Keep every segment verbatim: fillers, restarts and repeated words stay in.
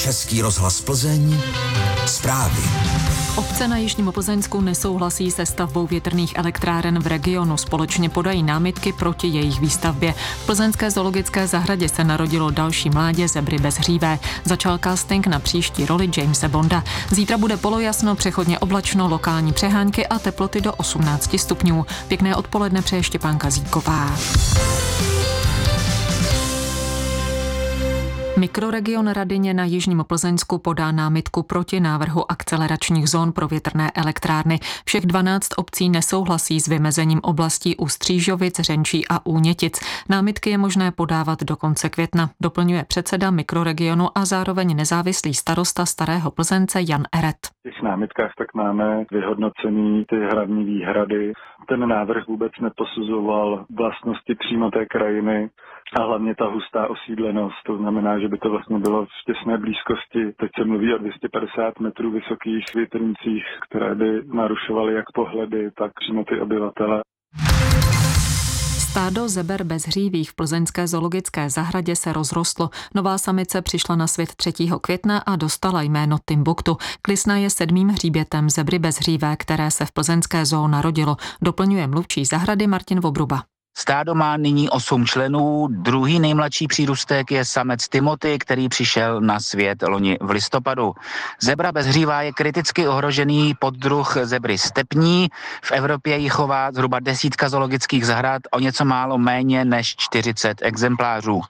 Český rozhlas Plzeň, zprávy. Obce na Jižním Plzeňsku nesouhlasí se stavbou větrných elektráren v regionu. Společně podají námitky proti jejich výstavbě. V plzeňské zoologické zahradě se narodilo další mládě zebry bezhřívé. Začal casting na příští roli Jamese Bonda. Zítra bude polojasno, přechodně oblačno, lokální přehánky a teploty do osmnáct stupňů. Pěkné odpoledne přeje Štěpánka Zíková. Mikroregion Radyně na Jižním Plzeňsku podá námitku proti návrhu akceleračních zón pro větrné elektrárny. Všech dvanáct obcí nesouhlasí s vymezením oblastí u Střížovic, Řenčí a Únětic. Námitky je možné podávat do konce května, doplňuje předseda mikroregionu a zároveň nezávislý starosta Starého Plzence Jan Eret. V těch námitkách tak máme vyhodnocený ty hlavní výhrady. Ten návrh vůbec neposuzoval vlastnosti přímo té krajiny a hlavně ta hustá osídlenost. To znamená, že by to vlastně bylo v těsné blízkosti. Teď se mluví o dvě stě padesát metrů vysokých větrnicích, které by narušovaly jak pohledy, tak přímo ty obyvatele. Stádo zeber bezhřívých v plzeňské zoologické zahradě se rozrostlo. Nová samice přišla na svět třetího května a dostala jméno Timbuktu. Klisna je sedmým hříbětem zebry bezhřívé, které se v plzeňské zoo narodilo, doplňuje mluvčí zahrady Martin Vobruba. Stádo má nyní osm členů, druhý nejmladší přírůstek je samec Timothy, který přišel na svět loni v listopadu. Zebra bezhřívá je kriticky ohrožený poddruh zebry stepní. V Evropě ji chová zhruba desítka zoologických zahrad, o něco málo méně než čtyřicet exemplářů.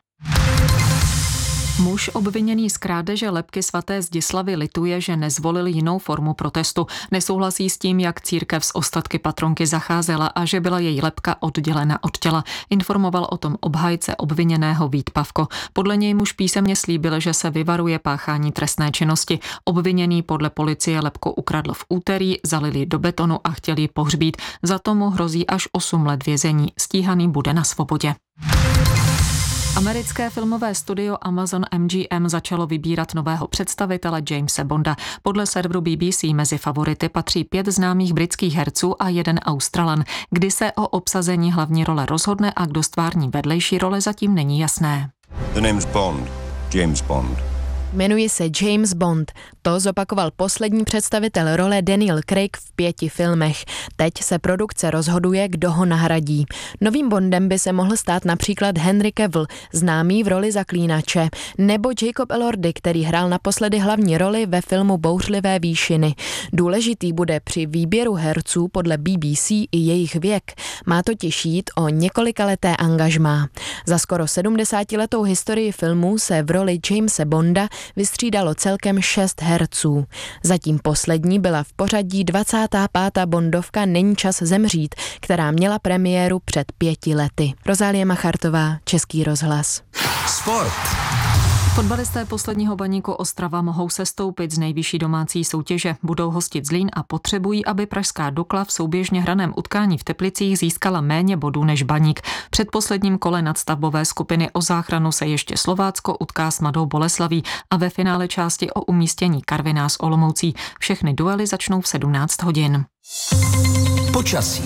Muž obviněný z krádeže lebky svaté Zdislavy lituje, že nezvolil jinou formu protestu. Nesouhlasí s tím, jak církev s ostatky patronky zacházela a že byla její lebka oddělena od těla. Informoval o tom obhájce obviněného Vít Pavko. Podle něj muž písemně slíbil, že se vyvaruje páchání trestné činnosti. Obviněný podle policie lebku ukradl v úterý, zalili do betonu a chtěli ji pohřbít. Za to mu hrozí až osm let vězení. Stíhaný bude na svobodě. Americké filmové studio Amazon M G M začalo vybírat nového představitele Jamese Bonda. Podle serveru B B C mezi favority patří pět známých britských herců a jeden Australan. Kdy se o obsazení hlavní role rozhodne a kdo stvární vedlejší role, zatím není jasné. The name's Bond. James Bond. Jmenuje se James Bond. To zopakoval poslední představitel role Daniel Craig v pěti filmech. Teď se produkce rozhoduje, kdo ho nahradí. Novým Bondem by se mohl stát například Henry Cavill, známý v roli Zaklínače, nebo Jacob Elordi, který hrál naposledy hlavní roli ve filmu Bouřlivé výšiny. Důležitý bude při výběru herců podle B B C i jejich věk. Má totiž jít o několikaleté angažmá. Za skoro sedmdesátiletou historii filmu se v roli Jamese Bonda vystřídalo celkem šest herců. Zatím poslední byla v pořadí dvacátá pátá Bondovka Není čas zemřít, která měla premiéru před pěti lety. Rozálie Machartová, Český rozhlas. Sport. Fotbalisté posledního Baníku Ostrava mohou sestoupit z nejvyšší domácí soutěže. Budou hostit Zlín a potřebují, aby pražská Dukla v souběžně hraném utkání v Teplicích získala méně bodů než Baník. V předposledním kole nadstavbové skupiny o záchranu se ještě Slovácko utká s Mladou Boleslaví a ve finále části o umístění Karviná s Olomoucí. Všechny duely začnou v sedmnáct hodin. Počasí.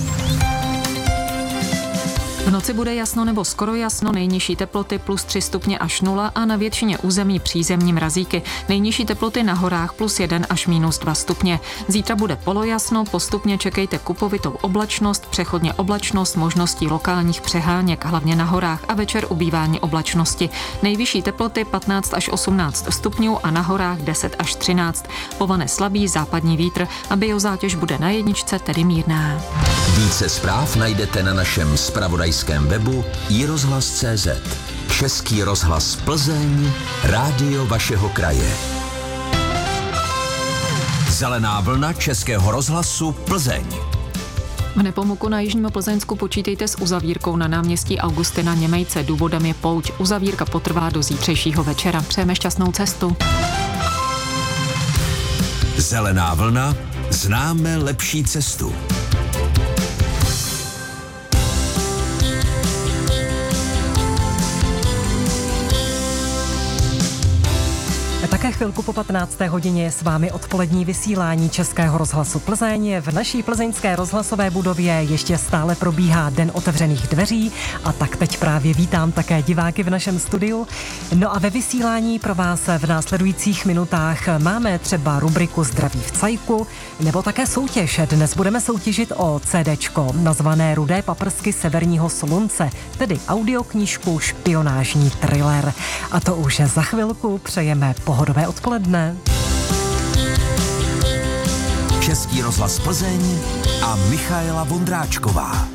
V noci bude jasno nebo skoro jasno, nejnižší teploty plus tři stupně až nula a na většině území přízemní mrazíky. Nejnižší teploty na horách plus jeden až minus dva stupně. Zítra bude polojasno, postupně čekejte kupovitou oblačnost, přechodně oblačnost, možností lokálních přeháněk, hlavně na horách a večer ubývání oblačnosti. Nejvyšší teploty patnáct až osmnáct stupňů a na horách deset až třináct. Povane slabý západní vítr a biozátěž bude na jedničce, tedy mírná. Více zpráv najdete na našem zpravodajském webu i rozhlas tečka cé zet. Český rozhlas Plzeň, rádio vašeho kraje. Zelená vlna Českého rozhlasu Plzeň. V Nepomuku na Jižním Plzeňsku počítejte s uzavírkou na náměstí Augustina Němejce. Důvodem je pouť. Uzavírka potrvá do zítřejšího večera. Přejeme šťastnou cestu. Zelená vlna, známe lepší cestu. Tak Také chvilku po patnácté hodině je s vámi odpolední vysílání Českého rozhlasu Plzeň. V naší plzeňské rozhlasové budově ještě stále probíhá Den otevřených dveří a tak teď právě vítám také diváky v našem studiu. No a ve vysílání pro vás v následujících minutách máme třeba rubriku Zdraví v cajku nebo také soutěž. Dnes budeme soutěžit o CDčko nazvané Rudé paprsky severního slunce, tedy audioknížku Špionážní thriller. A to už za chvilku. Přejeme pohodové odpoledne. Český rozhlas Plzeň a Michaela Vondráčková.